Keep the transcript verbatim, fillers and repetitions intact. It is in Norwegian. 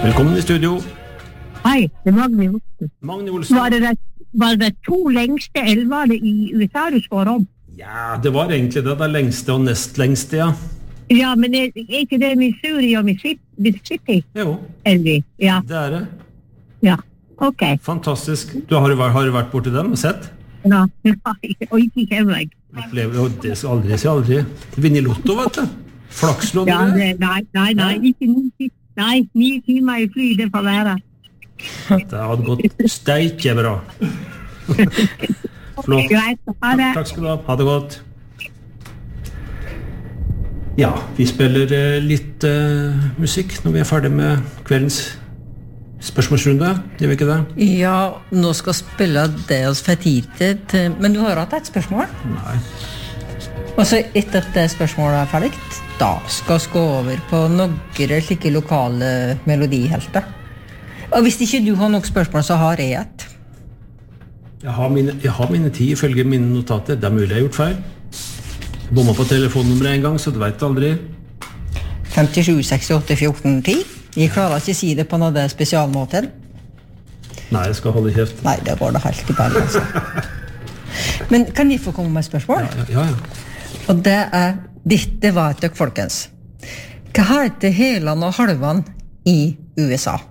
Velkommen i studio. Hei, det er Magne Olsen. Magne Olsen. Var det, det, var det to lengste elvene i U S A du spår om? Ja, det var egentlig det. Det lengste og nest lengste, ja. Ja, men er, er ikke det Missouri og Mississippi? Jo, Elvi, ja. det er det. Ja, ok. Fantastisk. Du har, har du vært borti dem og sett? Ja, nei, og ikke kjenner jeg. Opplever, og det skal aldri si aldri. Vinn i lotto, vet du. Flakslån, Ja, det, nei, nei, nei, ikke ni, nei, ni timer i fly, det får være. Det hadde gått steike bra. Flott. Greit, ha det. Takk skal du ha. Ha det godt. Ja, vi spiller eh, litt eh, musikk når vi er ferdig med kveldens spørsmålsrunde. Gjør vi ikke det? Ja, nå skal spille det oss for tid til, men du har hatt et spørsmål? Nei. Og så etter det spørsmålet er ferdig, da skal vi gå over på noen slike lokale melodihelter. Og hvis ikke du har noen spørsmål, så har jeg et. Jeg har mine, jeg har mine ti ifølge mine notater. Det er mulig jeg har gjort feil. Jeg bommer på telefonnummeret en gang, så du vet aldri. fem sju seks åtte fjorten ti. Jeg klarer ikke å si det på noen spesialmåter. Nei, jeg skal holde kjeft. Nei, det går det helt i ball, altså. Men kan jeg få komme med et spørsmål? Ja, ja, ja. Og det er, dette vet dere, folkens. Hva heter helene og halvene i U S A?